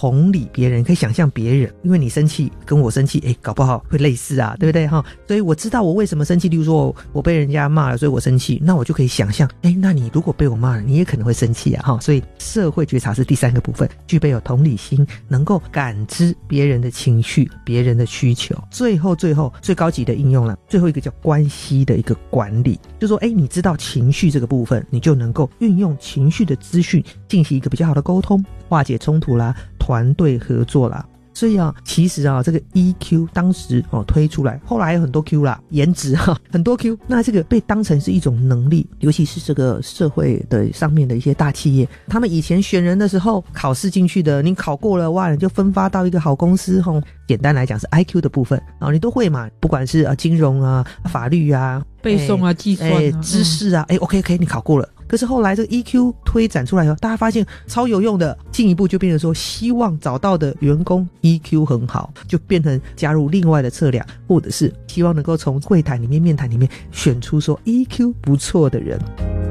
同理别人，可以想象别人，因为你生气跟我生气搞不好会类似啊，对不对所以我知道我为什么生气，例如说我被人家骂了，所以我生气，那我就可以想象那你如果被我骂了，你也可能会生气啊所以社会觉察是第三个部分，具备有同理心，能够感知别人的情绪，别人的需求。最后最高级的应用了，最后一个叫关系的一个管理，就说你知道情绪这个部分，你就能够运用情绪的资讯进行一个比较好的沟通，化解冲突啦，团队合作啦。所以其实这个 EQ 当时推出来，后来还有很多 Q 啦，颜值很多 Q， 那这个被当成是一种能力，尤其是这个社会的上面的一些大企业，他们以前选人的时候，考试进去的，你考过了哇，你就分发到一个好公司简单来讲是 IQ 的部分你都会嘛，不管是金融啊、法律啊、 背诵啊、计算啊、 知识啊OK 你考过了。可是后来这个 EQ 推展出来以后，大家发现超有用的，进一步就变成说希望找到的员工 EQ 很好，就变成加入另外的测量，或者是希望能够从会谈里面、面谈里面选出说 EQ 不错的人。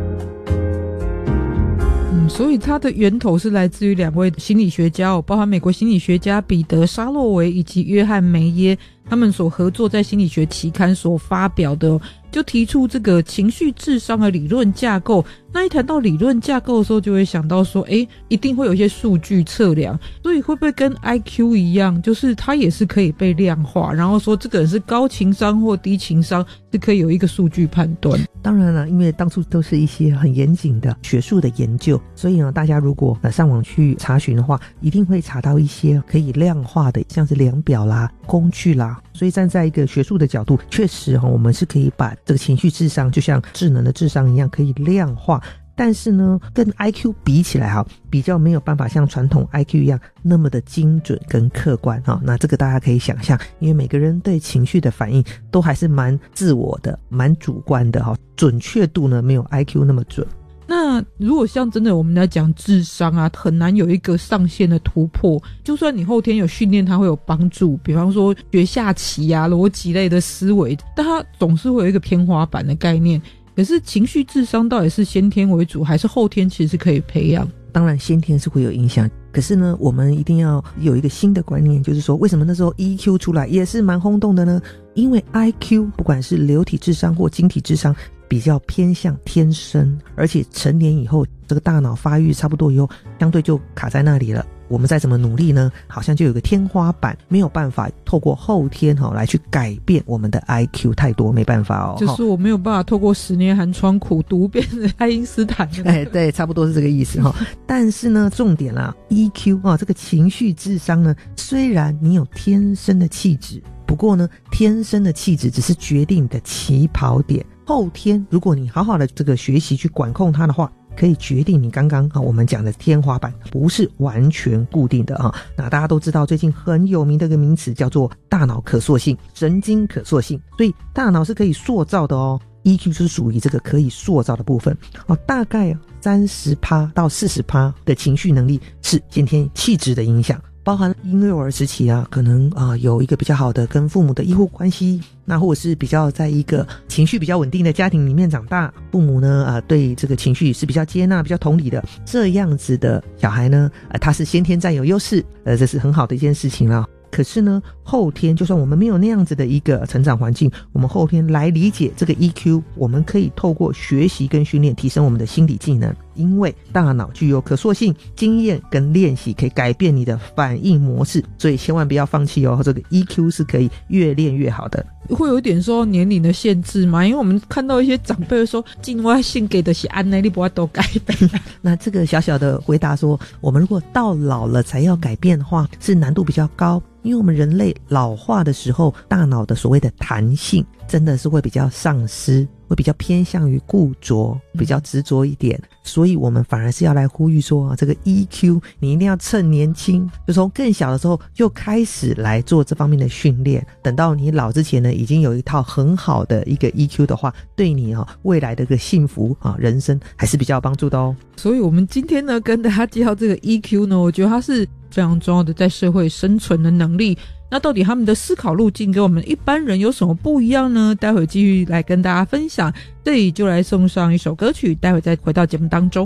所以它的源头是来自于两位心理学家包含美国心理学家彼得·沙洛维以及约翰·梅耶，他们所合作在心理学期刊所发表的就提出这个情绪智商的理论架构。那一谈到理论架构的时候，就会想到说一定会有一些数据测量，所以会不会跟 IQ 一样，就是它也是可以被量化，然后说这个人是高情商或低情商是可以有一个数据判断。 当然了，因为当初都是一些很严谨的学术的研究，所以大家如果上网去查询的话，一定会查到一些可以量化的，像是量表啦、工具啦。所以站在一个学术的角度，确实我们是可以把这个情绪智商就像智能的智商一样可以量化，但是呢跟 IQ 比起来比较没有办法像传统 IQ 一样那么的精准跟客观那这个大家可以想象，因为每个人对情绪的反应都还是蛮自我的、蛮主观的准确度呢没有 IQ 那么准。 那如果像真的我们来讲智商啊，很难有一个上限的突破，就算你后天有训练它会有帮助，比方说学下棋啊、逻辑类的思维，但它总是会有一个天花板的概念。可是情绪智商到底是先天为主还是后天其实可以培养？ 当然先天是会有影响，可是呢我们一定要有一个新的观念，就是说为什么那时候 EQ 出来也是蛮轰动的呢？因为 IQ 不管是流体智商或晶体智商比较偏向天生，而且成年以后这个大脑发育差不多以后相对就卡在那里了，我们再怎么努力呢，好像就有个天花板，没有办法透过后天来去改变我们的 IQ， 太多没办法就是我没有办法透过10年寒窗苦读变成爱因斯坦对，差不多是这个意思但是呢重点啦 EQ 这个情绪智商呢，虽然你有天生的气质，不过呢天生的气质只是决定你的起跑点，后天如果你好好的这个学习去管控它的话，可以决定你刚刚我们讲的天花板，不是完全固定的那大家都知道最近很有名的一个名词叫做大脑可塑性、神经可塑性，所以大脑是可以塑造的EQ 是属于这个可以塑造的部分大概30% 到40% 的情绪能力是先天气质的影响，包含婴幼儿时期可能有一个比较好的跟父母的依护关系，那或者是比较在一个情绪比较稳定的家庭里面长大，父母呢对这个情绪是比较接纳、比较同理的，这样子的小孩呢他是先天占有优势，这是很好的一件事情啦。可是呢后天就算我们没有那样子的一个成长环境，我们后天来理解这个 EQ， 我们可以透过学习跟训练提升我们的心理技能，因为大脑具有可塑性，经验跟练习可以改变你的反应模式，所以千万不要放弃这个 EQ 是可以越练越好的。 会有一点说年龄的限制吗？因为我们看到一些长辈说进外性给的是安内你不要都改变那这个小小的回答说，我们如果到老了才要改变的话，是难度比较高，因为我们人类老化的时候，大脑的所谓的弹性真的是会比较丧失，会比较偏向于固着，比较执着一点，所以我们反而是要来呼吁说这个 EQ 你一定要趁年轻，就从更小的时候就开始来做这方面的训练，等到你老之前呢已经有一套很好的一个 EQ 的话，对你未来的一个幸福人生还是比较有帮助的所以我们今天呢跟大家介绍这个 EQ 呢，我觉得它是非常重要的在社会生存的能力。那到底他们的思考路径跟我们一般人有什么不一样呢？待会继续来跟大家分享，这里就来送上一首歌曲，待会再回到节目当中。